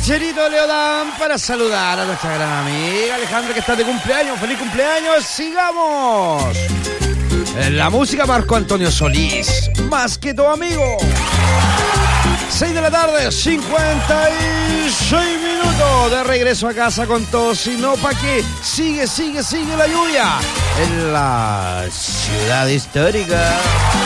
Cherito Leodán para saludar a nuestra gran amiga Alejandra que está de cumpleaños. ¡Feliz cumpleaños! ¡Sigamos! En la música Marco Antonio Solís, más que tu amigo. 6 de la tarde, 56 minutos. De regreso a casa con todo, si no, ¿pa' qué? Sigue la lluvia en la ciudad histórica.